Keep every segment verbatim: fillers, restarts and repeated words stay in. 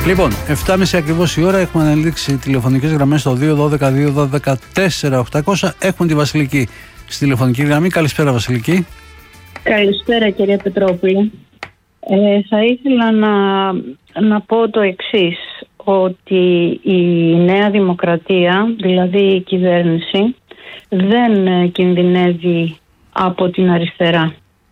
Λοιπόν, εφτά και μισή ακριβώς η ώρα, έχουμε αναλύξει τηλεφωνικές γραμμές στο δύο δώδεκα δύο δώδεκα τέσσερα οκτακόσια. Έχουμε τη Βασιλική στη τηλεφωνική γραμμή. Καλησπέρα, Βασιλική. Καλησπέρα, κυρία Πετρόπουλη. Ε, θα ήθελα να, να πω το εξής, ότι η Νέα Δημοκρατία, δηλαδή η κυβέρνηση, δεν κινδυνεύει από την αριστερά.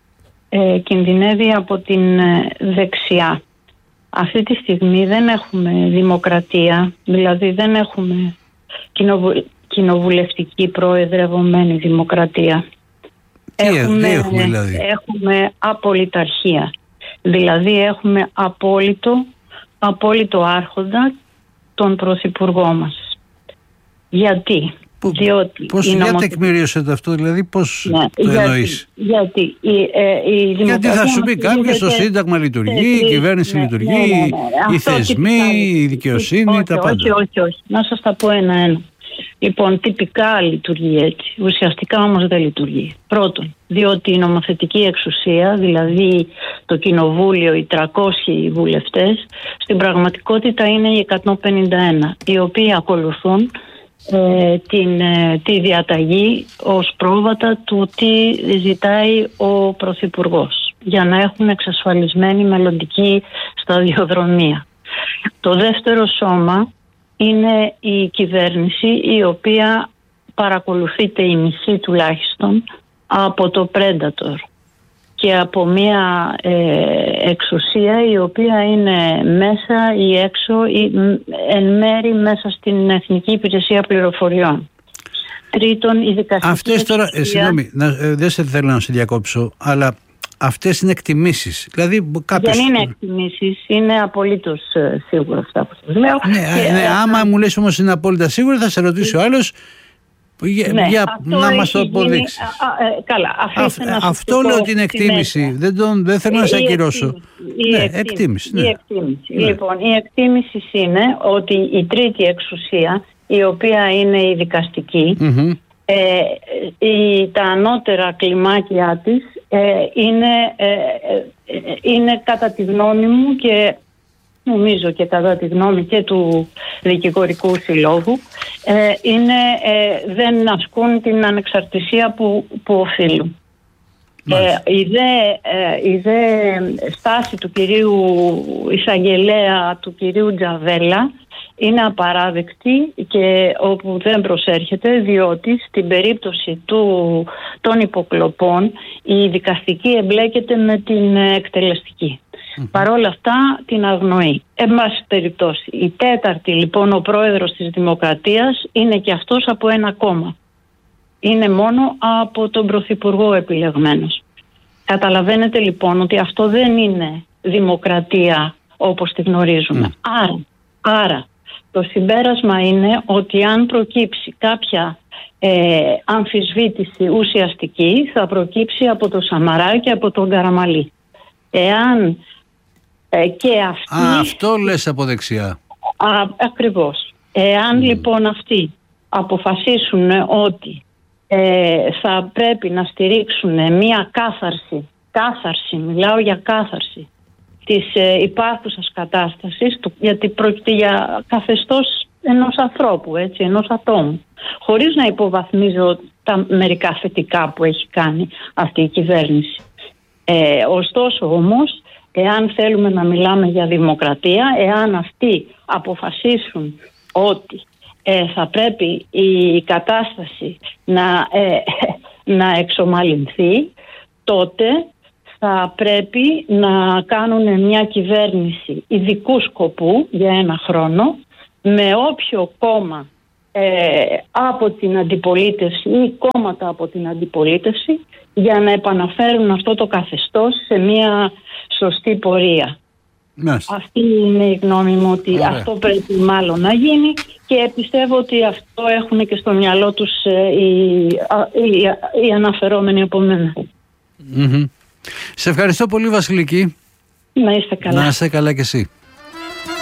Ε, κινδυνεύει από την δεξιά. Αυτή τη στιγμή δεν έχουμε δημοκρατία, δηλαδή δεν έχουμε κοινοβου, κοινοβουλευτική προεδρευομένη δημοκρατία. Τι έχουμε, έχουμε δηλαδή? Έχουμε απολυταρχία. Δηλαδή έχουμε απόλυτο, απόλυτο άρχοντα τον πρωθυπουργό μας. Γιατί? Που, Διότι πώς, για νομοθετική... τεκμηρίωσε το αυτό, δηλαδή πώς ναι, το γιατί, εννοείς? Γιατί, η, ε, η γιατί θα σου πει κάποιος το Σύνταγμα λειτουργεί, η κυβέρνηση ναι, λειτουργεί, ναι, ναι, ναι. οι θεσμοί, η δικαιοσύνη, όχι, τα πάντα. Όχι, όχι, όχι. Να σας τα πω ένα-ένα. Λοιπόν, τυπικά λειτουργεί έτσι. Ουσιαστικά όμως δεν λειτουργεί. Πρώτον, διότι η νομοθετική εξουσία, δηλαδή το κοινοβούλιο, οι τριακόσιοι βουλευτές, στην πραγματικότητα είναι οι εκατόν πενήντα ένα, οι οποίοι ακολουθούν ε, την, ε, τη διαταγή ως πρόβατα του τι ζητάει ο Πρωθυπουργός, για να έχουν εξασφαλισμένη μελλοντική σταδιοδρομία. Το δεύτερο σώμα είναι η κυβέρνηση, η οποία παρακολουθείται η μισή τουλάχιστον από το Predator και από μια ε, εξουσία η οποία είναι μέσα ή έξω ή εν μέρη μέσα στην Εθνική Υπηρεσία Πληροφοριών. Τρίτον, η δικαστική Αυτές τώρα, εξουσία... ε, συγγνώμη, να, ε, δεν σε θέλω να σε διακόψω, αλλά αυτές είναι εκτιμήσεις. Δηλαδή, κάποιος... Δεν είναι εκτιμήσεις, είναι απολύτως σίγουρα αυτά που σας λέω. Ναι, και, ναι, άμα α... μου λες όμως είναι απόλυτα σίγουρο, θα σε ρωτήσει ο άλλος για, ναι, για να μας το αποδείξει. Ε, καλά, Αυ, αυτό λέω ότι είναι εκτίμηση. Δεν, τον, δεν θέλω να σε ακυρώσω. Η ναι, εκτίμηση. εκτίμηση, ναι. Η εκτίμηση. Ναι. Λοιπόν, η εκτίμηση είναι ότι η τρίτη εξουσία, η οποία είναι η δικαστική, mm-hmm. ε, η, τα ανώτερα κλιμάκια της ε, είναι, ε, ε, είναι κατά τη γνώμη μου και νομίζω και κατά τη γνώμη και του δικηγορικού συλλόγου ε, είναι, ε, δεν ασκούν την ανεξαρτησία που, που οφείλουν. Ε, η, δε, ε, η δε στάση του κυρίου εισαγγελέα, του κυρίου Τζαβέλα, είναι απαράδεκτη και όπου δεν προσέρχεται, διότι στην περίπτωση του, των υποκλοπών η δικαστική εμπλέκεται με την εκτελεστική. Mm-hmm. Παρ' όλα αυτά την αγνοεί. Εν πάση περιπτώσει, η τέταρτη λοιπόν, ο πρόεδρος της Δημοκρατίας, είναι και αυτός από ένα κόμμα. Είναι μόνο από τον Πρωθυπουργό επιλεγμένος. Καταλαβαίνετε λοιπόν ότι αυτό δεν είναι δημοκρατία όπως τη γνωρίζουμε. Mm. Άρα, άρα το συμπέρασμα είναι ότι αν προκύψει κάποια ε, αμφισβήτηση ουσιαστική, θα προκύψει από το Σαμαρά και από τον Καραμαλή. Εάν ε, και αυτοί... Α, αυτό λες από δεξιά. Α, ακριβώς. Εάν mm. λοιπόν αυτοί αποφασίσουν ότι ε, θα πρέπει να στηρίξουν μία κάθαρση, κάθαρση, μιλάω για κάθαρση της ε, υπάρχουσας κατάστασης, του, γιατί πρόκειται για καθεστώς ενός ανθρώπου, έτσι, ενός ατόμου, χωρίς να υποβαθμίζω τα μερικά θετικά που έχει κάνει αυτή η κυβέρνηση. Ε, ωστόσο όμως, εάν θέλουμε να μιλάμε για δημοκρατία, εάν αυτοί αποφασίσουν ότι ε, θα πρέπει η κατάσταση να, ε, να εξομαλυνθεί, τότε θα πρέπει να κάνουν μια κυβέρνηση ειδικού σκοπού για ένα χρόνο, με όποιο κόμμα ε, από την αντιπολίτευση ή κόμματα από την αντιπολίτευση, για να επαναφέρουν αυτό το καθεστώς σε μια σωστή πορεία. Μάλιστα. Αυτή είναι η γνώμη μου, ότι Ωραία. αυτό πρέπει μάλλον να γίνει, και πιστεύω ότι αυτό έχουν και στο μυαλό τους ε, οι, οι, οι αναφερόμενοι από μένα. Mm-hmm. Σε ευχαριστώ πολύ, Βασιλική. Να είστε καλά. Να είστε καλά κι εσύ.